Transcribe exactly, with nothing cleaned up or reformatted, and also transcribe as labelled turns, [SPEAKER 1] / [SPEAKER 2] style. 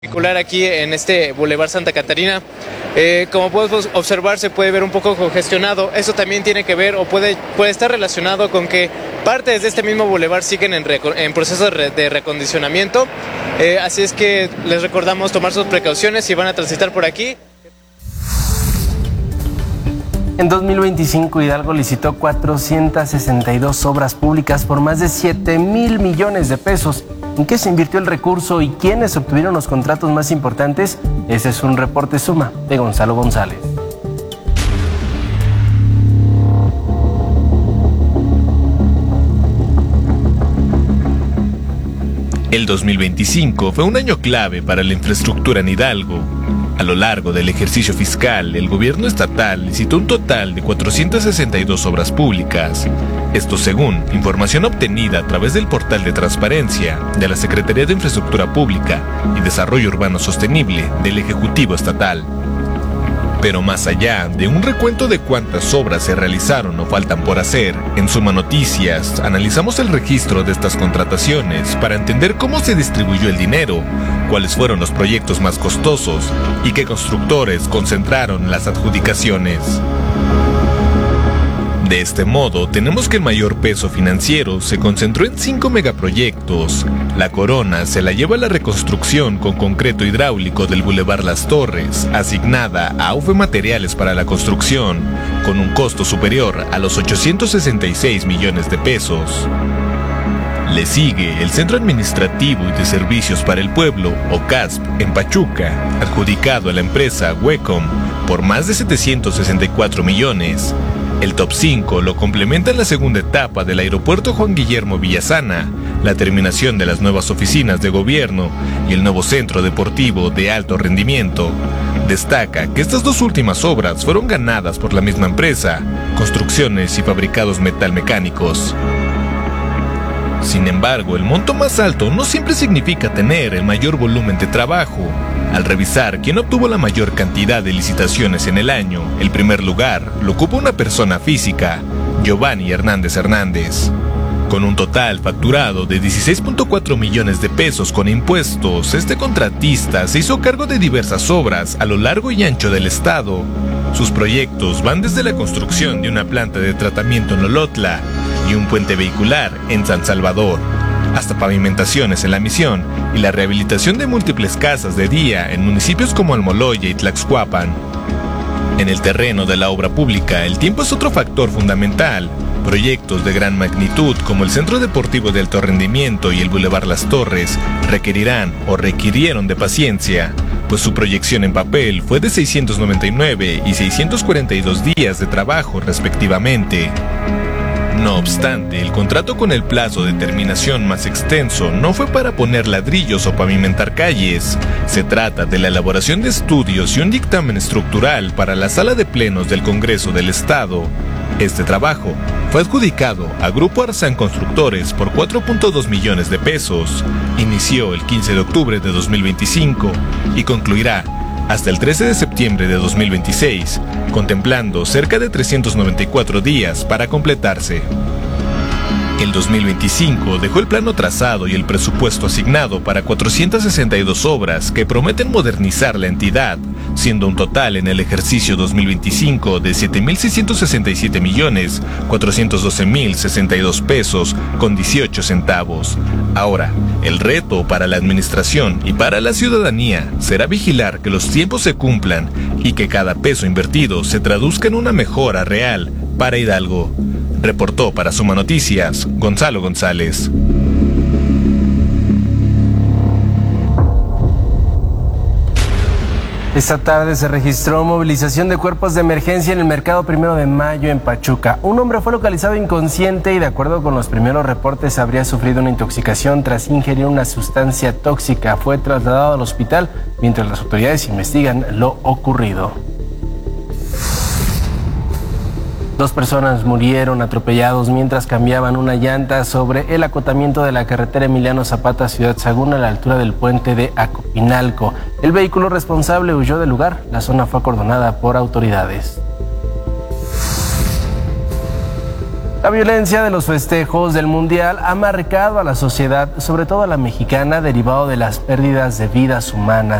[SPEAKER 1] particular aquí en este Boulevard Santa Catarina. Eh, como podemos observar, se puede ver un poco congestionado. Eso también tiene que ver o puede, puede estar relacionado con que partes de este mismo boulevard siguen en, en proceso de, de reacondicionamiento. Eh, así es que les recordamos tomar sus precauciones si van a transitar por aquí.
[SPEAKER 2] En dos mil veinticinco, Hidalgo licitó cuatrocientas sesenta y dos obras públicas por más de siete mil millones de pesos. ¿En qué se invirtió el recurso y quiénes obtuvieron los contratos más importantes? Ese es un reporte suma de Gonzalo González.
[SPEAKER 3] El dos mil veinticinco fue un año clave para la infraestructura en Hidalgo. A lo largo del ejercicio fiscal, el gobierno estatal licitó un total de cuatrocientas sesenta y dos obras públicas. Esto según información obtenida a través del portal de transparencia de la Secretaría de Infraestructura Pública y Desarrollo Urbano Sostenible del Ejecutivo Estatal. Pero más allá de un recuento de cuántas obras se realizaron o faltan por hacer, en Suma Noticias analizamos el registro de estas contrataciones para entender cómo se distribuyó el dinero, cuáles fueron los proyectos más costosos y qué constructores concentraron las adjudicaciones. De este modo, tenemos que el mayor peso financiero se concentró en cinco megaproyectos. La corona se la lleva la reconstrucción con concreto hidráulico del Boulevard Las Torres, asignada a Aufe Materiales para la construcción, con un costo superior a los ochocientos sesenta y seis millones de pesos. Le sigue el Centro Administrativo y de Servicios para el Pueblo, o C A S P, en Pachuca, adjudicado a la empresa Wecom por más de setecientos sesenta y cuatro millones. El top cinco lo complementa en la segunda etapa del aeropuerto Juan Guillermo Villasana, la terminación de las nuevas oficinas de gobierno y el nuevo centro deportivo de alto rendimiento. Destaca que estas dos últimas obras fueron ganadas por la misma empresa, Construcciones y Fabricados Metalmecánicos. Sin embargo, el monto más alto no siempre significa tener el mayor volumen de trabajo. Al revisar quién obtuvo la mayor cantidad de licitaciones en el año, el primer lugar lo ocupa una persona física, Giovanni Hernández Hernández. Con un total facturado de dieciséis punto cuatro millones de pesos con impuestos, este contratista se hizo cargo de diversas obras a lo largo y ancho del estado. Sus proyectos van desde la construcción de una planta de tratamiento en Lolotla y un puente vehicular en San Salvador, hasta pavimentaciones en La Misión y la rehabilitación de múltiples casas de día en municipios como Almoloya y Tlaxcuapan. En el terreno de la obra pública, el tiempo es otro factor fundamental. Proyectos de gran magnitud como el Centro Deportivo de Alto Rendimiento y el Boulevard Las Torres requerirán o requirieron de paciencia, pues su proyección en papel fue de seiscientos noventa y nueve y seiscientos cuarenta y dos días de trabajo respectivamente. No obstante, el contrato con el plazo de terminación más extenso no fue para poner ladrillos o pavimentar calles. Se trata de la elaboración de estudios y un dictamen estructural para la Sala de Plenos del Congreso del Estado. Este trabajo fue adjudicado a Grupo Arzán Constructores por cuatro punto dos millones de pesos. Inició el quince de octubre de dos mil veinticinco y concluirá hasta el trece de septiembre de dos mil veintiséis, contemplando cerca de trescientos noventa y cuatro días para completarse. El dos mil veinticinco dejó el plano trazado y el presupuesto asignado para cuatrocientas sesenta y dos obras que prometen modernizar la entidad, siendo un total en el ejercicio dos mil veinticinco de siete mil seiscientos sesenta y siete millones cuatrocientos doce mil sesenta y dos pesos con dieciocho centavos. Ahora, el reto para la administración y para la ciudadanía será vigilar que los tiempos se cumplan y que cada peso invertido se traduzca en una mejora real para Hidalgo. Reportó para Suma Noticias, Gonzalo González.
[SPEAKER 2] Esta tarde se registró movilización de cuerpos de emergencia en el Mercado Primero de Mayo en Pachuca. Un hombre fue localizado inconsciente y, de acuerdo con los primeros reportes, habría sufrido una intoxicación tras ingerir una sustancia tóxica. Fue trasladado al hospital mientras las autoridades investigan lo ocurrido. Dos personas murieron atropellados mientras cambiaban una llanta sobre el acotamiento de la carretera Emiliano Zapata, Ciudad Sagún, a la altura del puente de Acopinalco. El vehículo responsable huyó del lugar. La zona fue acordonada por autoridades. La violencia de los festejos del Mundial ha marcado a la sociedad, sobre todo a la mexicana, derivado de las pérdidas de vidas humanas.